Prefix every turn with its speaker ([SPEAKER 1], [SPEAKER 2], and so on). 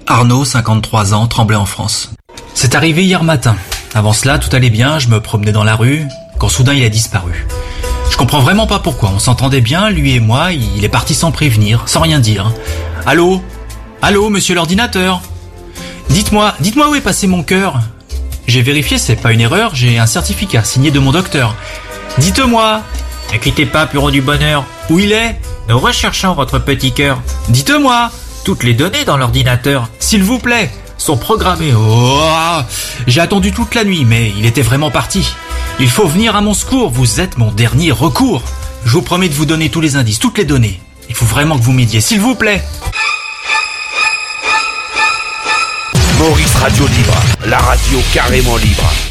[SPEAKER 1] Arnaud, 53 ans, Tremblay en France. C'est arrivé hier matin. Avant cela, tout allait bien, je me promenais dans la rue, quand soudain il a disparu. Je comprends vraiment pas pourquoi, on s'entendait bien, lui et moi, il est parti sans prévenir, sans rien dire. Allô ? Allô, monsieur l'ordinateur ? Dites-moi où est passé mon cœur ? J'ai vérifié, c'est pas une erreur, j'ai un certificat signé de mon docteur. Dites-moi !
[SPEAKER 2] Ne quittez pas, bureau du bonheur.
[SPEAKER 1] Où il est ?
[SPEAKER 2] Nous recherchons votre petit cœur.
[SPEAKER 1] Dites-moi !
[SPEAKER 2] Toutes les données dans l'ordinateur,
[SPEAKER 1] s'il vous plaît, sont programmées. Oh, j'ai attendu toute la nuit, mais il était vraiment parti. Il faut venir à mon secours, vous êtes mon dernier recours. Je vous promets de vous donner tous les indices, toutes les données. Il faut vraiment que vous m'aidiez, s'il vous plaît.
[SPEAKER 3] Maurice Radio Libre, la radio carrément libre.